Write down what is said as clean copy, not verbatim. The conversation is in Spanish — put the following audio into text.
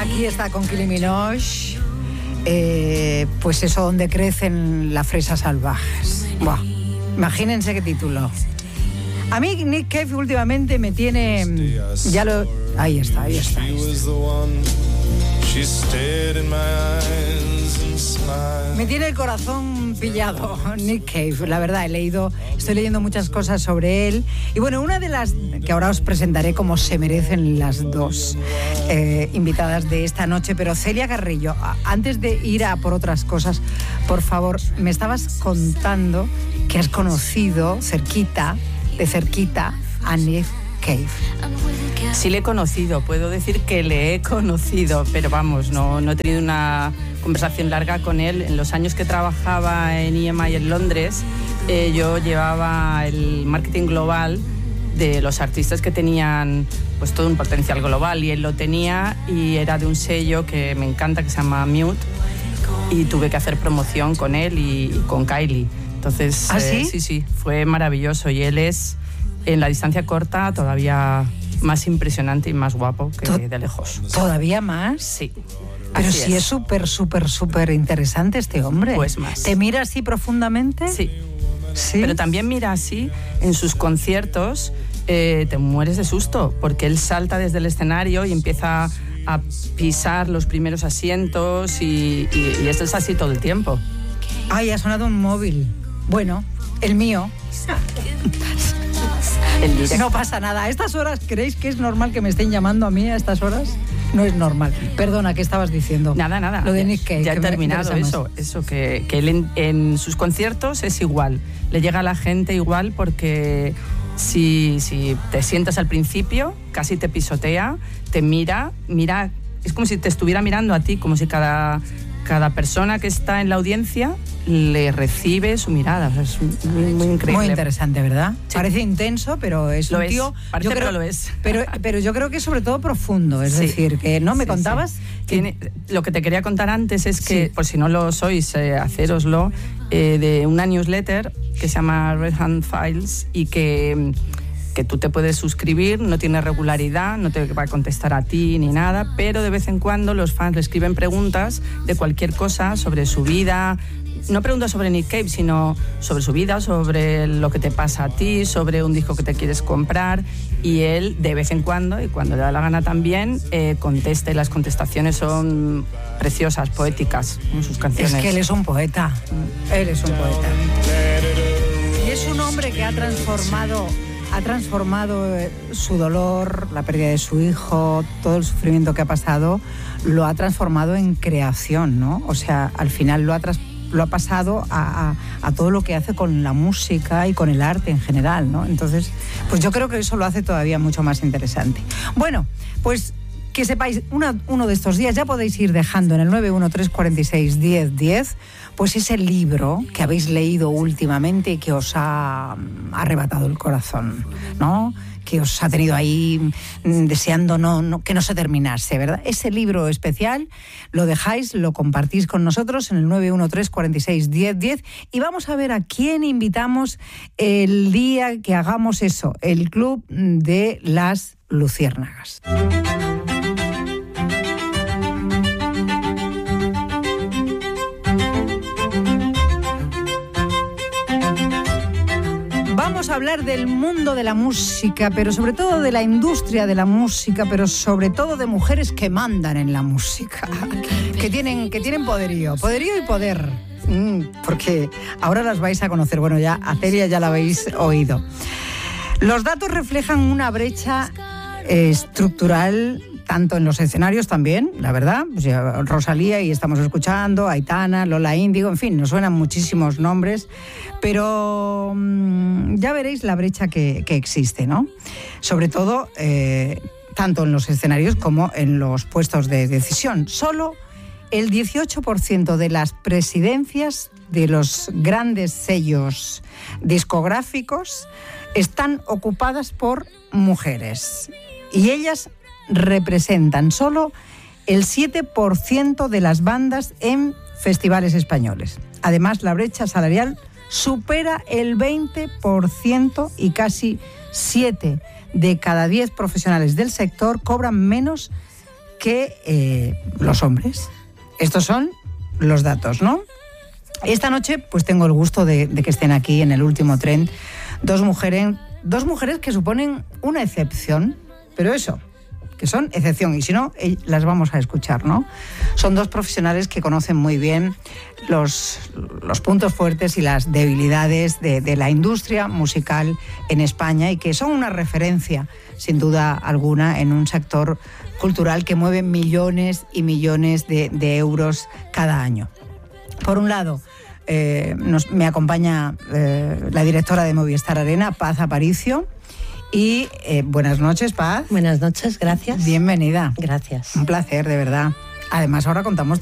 Aquí está con Kylie Minogue. Pues eso, donde crecen las fresas salvajes. Buah, imagínense qué título. A mí Nick Cave últimamente me tiene... Ahí está. Me tiene el corazón pillado, Nick Cave. La verdad, estoy leyendo muchas cosas sobre él. Y bueno, una de las que ahora os presentaré como se merecen las dos invitadas de esta noche. Pero Celia Carrillo, antes de ir a por otras cosas, por favor, me estabas contando que has conocido de cerquita a Nick Cave. Sí le he conocido, puedo decir que le he conocido, pero vamos, no he tenido una conversación larga con él. En los años que trabajaba en EMI en Londres, yo llevaba el marketing global de los artistas que tenían pues todo un potencial global, y él lo tenía, y era de un sello que me encanta que se llama Mute, y tuve que hacer promoción con él y con Kylie. Entonces, ¿Ah, sí? Sí, fue maravilloso, y él es, en la distancia corta, todavía más impresionante y más guapo que de lejos. ¿Todavía más? Sí. Pero sí es súper interesante este hombre. Pues más. ¿Te mira así profundamente? Sí. Pero también mira así en sus conciertos, te mueres de susto, porque él salta desde el escenario y empieza a pisar los primeros asientos y esto es así todo el tiempo. Ay, ha sonado un móvil. Bueno, el mío. No pasa nada. ¿A estas horas creéis que es normal que me estén llamando a mí a estas horas? No es normal. Perdona, ¿qué estabas diciendo? Nada. Lo de Nick Cave. Ya he terminado eso que él en sus conciertos es igual. Le llega a la gente igual, porque si te sientas al principio, casi te pisotea, te mira, es como si te estuviera mirando a ti, como si cada persona que está en la audiencia le recibe su mirada. O sea, es muy increíble. Muy interesante, ¿verdad? Sí. Parece intenso, pero es lo un tío... Parece, pero lo es. Pero yo creo que es sobre todo profundo. Es decir, que no me contabas... Sí. Lo que te quería contar antes es que, por si no lo sois, hacéroslo, de una newsletter que se llama Red Hand Files, y que tú te puedes suscribir, no tiene regularidad, no te va a contestar a ti ni nada, pero de vez en cuando los fans le escriben preguntas de cualquier cosa sobre su vida. No preguntas sobre Nick Cave, sino sobre su vida, sobre lo que te pasa a ti, sobre un disco que te quieres comprar, y él de vez en cuando, y cuando le da la gana también, contesta, y las contestaciones son preciosas, poéticas, en sus canciones. Es que él es un poeta. Él es un poeta. Y es un hombre que ha transformado su dolor, la pérdida de su hijo, todo el sufrimiento que ha pasado, lo ha transformado en creación, ¿no? O sea, al final lo ha pasado a todo lo que hace con la música y con el arte en general, ¿no? Entonces, pues yo creo que eso lo hace todavía mucho más interesante. Bueno, pues que sepáis, uno de estos días ya podéis ir dejando en el 913461010 pues ese libro que habéis leído últimamente y que os ha arrebatado el corazón, ¿no? Que os ha tenido ahí deseando que no se terminase, ¿verdad? Ese libro especial lo dejáis, lo compartís con nosotros en el 913461010, y vamos a ver a quién invitamos el día que hagamos eso, el Club de las Luciérnagas. Vamos a hablar del mundo de la música, pero sobre todo de la industria de la música, pero sobre todo de mujeres que mandan en la música, que tienen poderío y poder, porque ahora las vais a conocer. Bueno, ya a Celia ya la habéis oído. Los datos reflejan una brecha estructural, tanto en los escenarios también, la verdad. Pues Rosalía, y estamos escuchando, Aitana, Lola Índigo, en fin, nos suenan muchísimos nombres, pero ya veréis la brecha que existe, ¿no? Sobre todo, tanto en los escenarios como en los puestos de decisión. Solo el 18% de las presidencias de los grandes sellos discográficos están ocupadas por mujeres, y ellas representan solo el 7% de las bandas en festivales españoles. Además, la brecha salarial supera el 20%, y casi 7 de cada 10 profesionales del sector cobran menos que los hombres. Estos son los datos, ¿no? Esta noche pues tengo el gusto de que estén aquí en el último tren dos mujeres que suponen una excepción, pero eso, que son excepción, y si no, las vamos a escuchar, ¿no? Son dos profesionales que conocen muy bien los puntos fuertes y las debilidades de la industria musical en España y que son una referencia, sin duda alguna, en un sector cultural que mueve millones y millones de euros cada año. Por un lado, me acompaña la directora de Movistar Arena, Paz Aparicio. Y buenas noches, Paz. Buenas noches, gracias. Bienvenida. Gracias. Un placer, de verdad. Además, ahora contamos